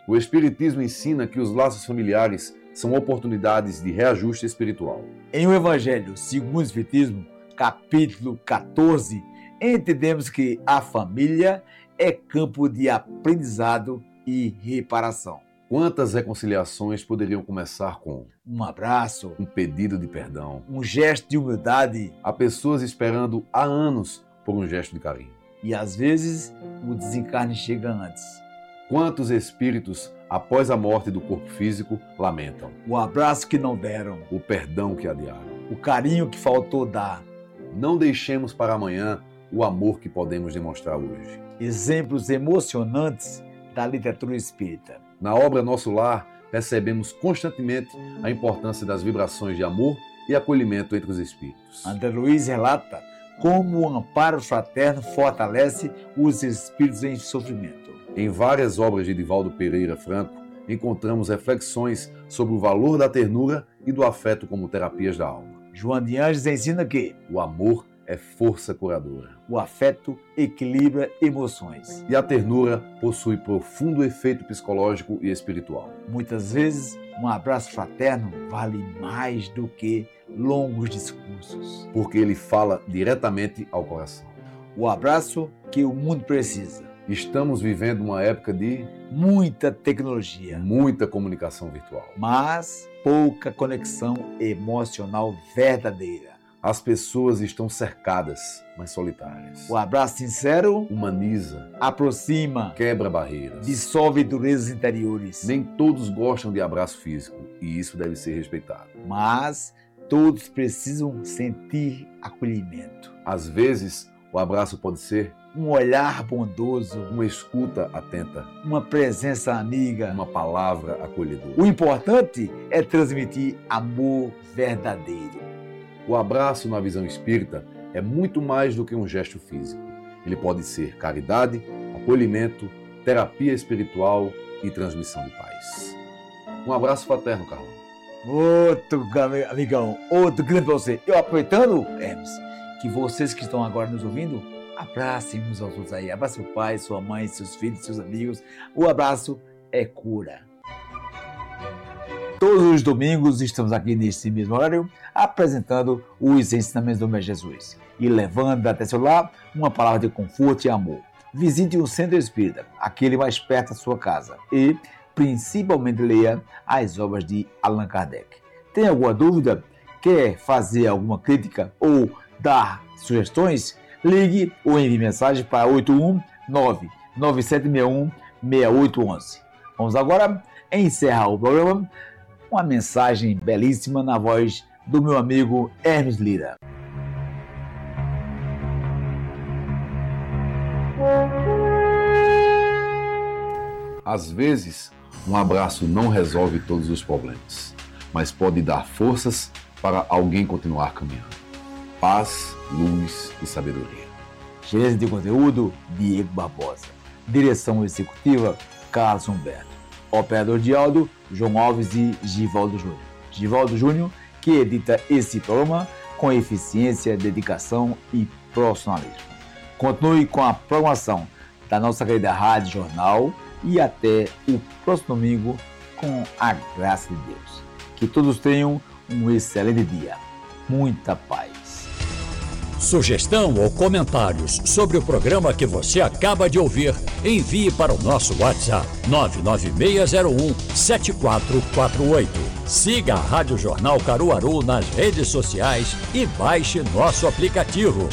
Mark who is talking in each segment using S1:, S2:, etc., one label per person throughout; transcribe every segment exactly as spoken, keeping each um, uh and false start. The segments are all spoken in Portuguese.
S1: O Espiritismo ensina que os laços familiares são oportunidades de reajuste espiritual.
S2: Em o Evangelho segundo o Espiritismo, capítulo quatorze, entendemos que a família é campo de aprendizado e reparação.
S1: Quantas reconciliações poderiam começar com
S2: um abraço,
S1: um pedido de perdão,
S2: um gesto de humildade?
S1: Há pessoas esperando há anos por um gesto de carinho.
S2: E às vezes o desencarne chega antes.
S1: Quantos espíritos, após a morte do corpo físico, lamentam?
S2: O abraço que não deram,
S1: o perdão que adiaram,
S2: o carinho que faltou dar.
S1: Não deixemos para amanhã o amor que podemos demonstrar hoje.
S2: Exemplos emocionantes da literatura espírita.
S1: Na obra Nosso Lar, percebemos constantemente a importância das vibrações de amor e acolhimento entre os espíritos.
S2: André Luiz relata como o amparo fraterno fortalece os espíritos em sofrimento.
S1: Em várias obras de Divaldo Pereira Franco, encontramos reflexões sobre o valor da ternura e do afeto como terapias da alma.
S2: João de Anjos ensina que
S1: o amor é força curadora.
S2: O afeto equilibra emoções.
S1: E a ternura possui profundo efeito psicológico e espiritual.
S2: Muitas vezes, um abraço fraterno vale mais do que longos discursos.
S1: Porque ele fala diretamente ao coração.
S2: O abraço que o mundo precisa.
S1: Estamos vivendo uma época de
S2: muita tecnologia,
S1: muita comunicação virtual,
S2: mas pouca conexão emocional verdadeira.
S1: As pessoas estão cercadas, mas solitárias.
S2: O abraço sincero
S1: humaniza,
S2: aproxima,
S1: quebra barreiras,
S2: dissolve durezas interiores.
S1: Nem todos gostam de abraço físico e isso deve ser respeitado.
S2: Mas todos precisam sentir acolhimento.
S1: Às vezes, o abraço pode ser
S2: um olhar bondoso,
S1: uma escuta atenta,
S2: uma presença amiga,
S1: uma palavra acolhedora.
S2: O importante é transmitir amor verdadeiro.
S1: O abraço na visão espírita é muito mais do que um gesto físico. Ele pode ser caridade, acolhimento, terapia espiritual e transmissão de paz. Um abraço fraterno, Carlão.
S2: Outro amigão, outro grande para você. Eu aproveitando, Hermes, que vocês que estão agora nos ouvindo, abracem uns aos outros aí. Abrace o pai, sua mãe, seus filhos, seus amigos. O abraço é cura. Todos os domingos estamos aqui nesse mesmo horário apresentando os ensinamentos do Mestre Jesus e levando até seu lar uma palavra de conforto e amor. Visite um centro espírita, aquele mais perto da sua casa e principalmente leia as obras de Allan Kardec. Tem alguma dúvida? Quer fazer alguma crítica ou dar sugestões? Ligue ou envie mensagem para oito um nove nove sete seis um seis oito um um. Vamos agora encerrar o programa com uma mensagem belíssima na voz do meu amigo Hermes Lira.
S1: Às vezes, um abraço não resolve todos os problemas, mas pode dar forças para alguém continuar caminhando. Paz, luz e sabedoria.
S2: Gerência de conteúdo, Diego Barbosa. Direção executiva, Carlos Humberto. Operador de áudio, João Alves e Givaldo Júnior. Givaldo Júnior, que edita esse programa com eficiência, dedicação e profissionalismo. Continue com a programação da nossa querida Rádio Jornal e até o próximo domingo com a graça de Deus. Que todos tenham um excelente dia. Muita paz.
S3: Sugestão ou comentários sobre o programa que você acaba de ouvir, envie para o nosso WhatsApp nove nove seis zero um sete quatro quatro oito. Siga a Rádio Jornal Caruaru nas redes sociais e baixe nosso aplicativo.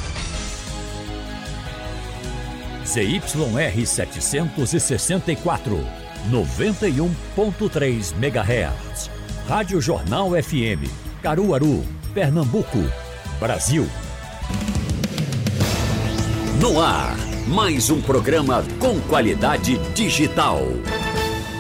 S3: Z Y R setecentos e sessenta e quatro, noventa e um ponto três megahertz. Rádio Jornal F M, Caruaru, Pernambuco, Brasil. No ar, mais um programa com qualidade digital.